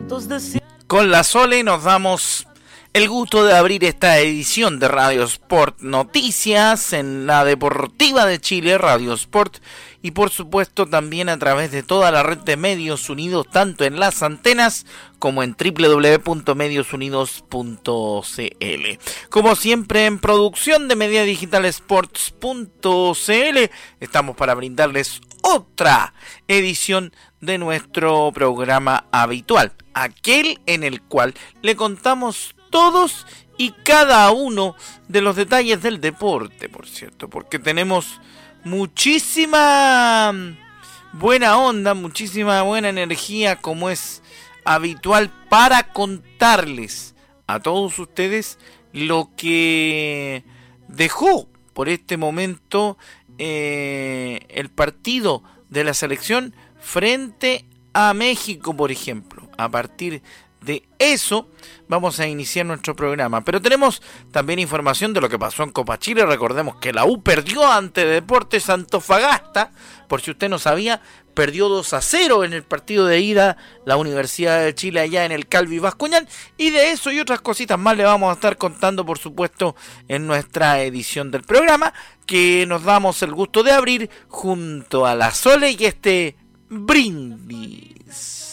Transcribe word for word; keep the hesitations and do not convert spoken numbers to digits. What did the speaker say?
Con la Sole nos damos el gusto de abrir esta edición de Radio Sport Noticias en la Deportiva de Chile, Radio Sport, y por supuesto también a través de toda la red de Medios Unidos, tanto en las antenas como en doble u doble u doble u punto medios unidos punto c l. Como siempre, en producción de Media Digital Sports punto c l, estamos para brindarles otra edición de nuestro programa habitual, aquel en el cual le contamos todos y cada uno de los detalles del deporte, por cierto, porque tenemos muchísima buena onda, muchísima buena energía, como es habitual, para contarles a todos ustedes lo que dejó por este momento eh, el partido de la selección frente a México, por ejemplo. A partir de eso vamos a iniciar nuestro programa, pero tenemos también información de lo que pasó en Copa Chile. Recordemos que la U perdió ante Deportes Antofagasta, por si usted no sabía, perdió dos a cero en el partido de ida la Universidad de Chile allá en el Calvi Bascuñán, y de eso y otras cositas más le vamos a estar contando, por supuesto, en nuestra edición del programa, que nos damos el gusto de abrir junto a la Sole y este brindis.